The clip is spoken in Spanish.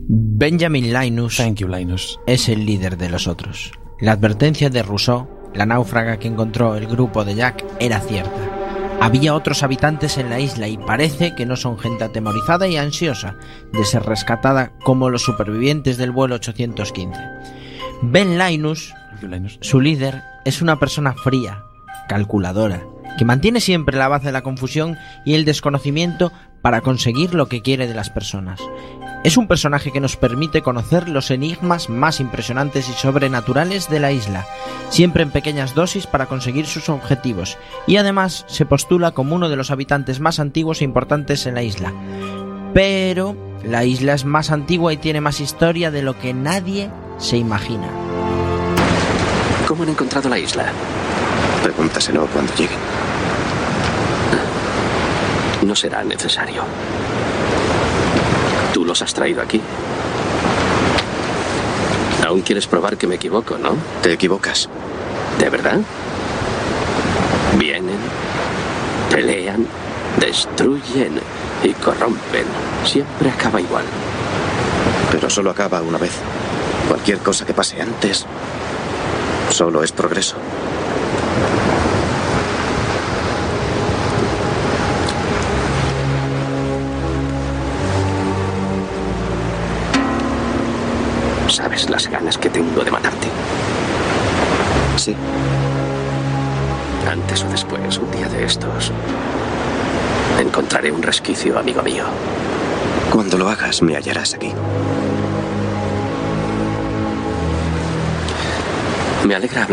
Benjamin Linus Thank you, Linus. es el líder de los otros. La advertencia de Rousseau, la náufraga que encontró el grupo de Jack, era cierta. Había otros habitantes en la isla y parece que no son gente atemorizada y ansiosa de ser rescatada como los supervivientes del vuelo 815. Ben Linus, su líder, es una persona fría, calculadora, que mantiene siempre la base de la confusión y el desconocimiento para conseguir lo que quiere de las personas. Es un personaje que nos permite conocer los enigmas más impresionantes y sobrenaturales de la isla, siempre en pequeñas dosis para conseguir sus objetivos, y además se postula como uno de los habitantes más antiguos e importantes en la isla. Pero la isla es más antigua y tiene más historia de lo que nadie se imagina. ¿Cómo han encontrado la isla? Pregúntaselo cuando lleguen. No será necesario. Tú los has traído aquí. Aún quieres probar que me equivoco, ¿no? Te equivocas. ¿De verdad? Vienen, pelean, destruyen y corrompen. Siempre acaba igual. Pero solo acaba una vez. Cualquier cosa que pase antes solo es progreso. ¿Sabes las ganas que tengo de matarte? Sí. Antes o después, un día de estos, encontraré un resquicio, amigo mío. Cuando lo hagas, me hallarás aquí. Me alegra hablar